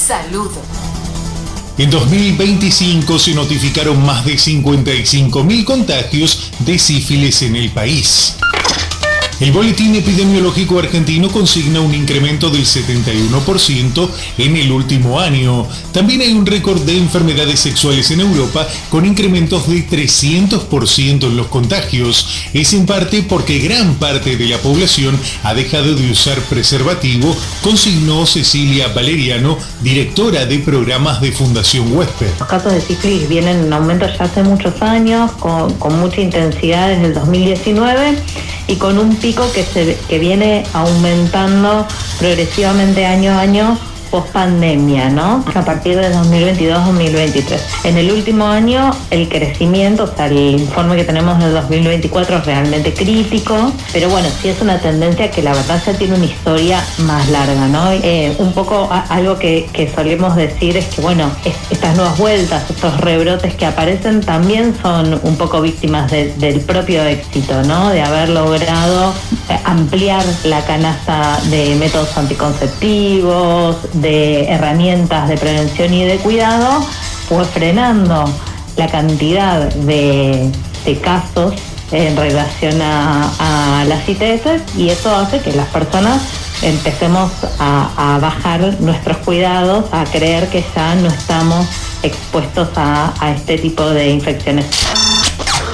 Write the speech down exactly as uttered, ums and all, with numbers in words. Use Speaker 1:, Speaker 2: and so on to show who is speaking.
Speaker 1: Salud.
Speaker 2: En dos mil veinticinco se notificaron más de cincuenta y cinco mil contagios de sífilis en el país. El Boletín Epidemiológico Argentino consigna un incremento del setenta y uno por ciento en el último año. También hay un récord de enfermedades sexuales en Europa con incrementos de trescientos por ciento en los contagios. Es en parte porque gran parte de la población ha dejado de usar preservativo, consignó Cecilia Valeriano, directora de programas de Fundación Huésped.
Speaker 3: Los casos de sífilis vienen en aumento ya hace muchos años, con, con mucha intensidad desde el dos mil diecinueve y con un pico que, se, que viene aumentando progresivamente año a año post pandemia, ¿no? A partir de dos mil veintidós a dos mil veintitrés. En el último año el crecimiento, o sea, el informe que tenemos del dos mil veinticuatro es realmente crítico, pero bueno, sí es una tendencia que la verdad ya tiene una historia más larga, ¿no? Eh, un poco a, algo que, que solemos decir es que, bueno, es, estas nuevas vueltas, estos rebrotes que aparecen también son un poco víctimas de, del propio éxito, ¿no? De haber logrado ampliar la canasta de métodos anticonceptivos, de herramientas de prevención y de cuidado, fue frenando la cantidad de, de casos en relación a, a las I T S, y eso hace que las personas empecemos a, a bajar nuestros cuidados, a creer que ya no estamos expuestos a, a este tipo de infecciones.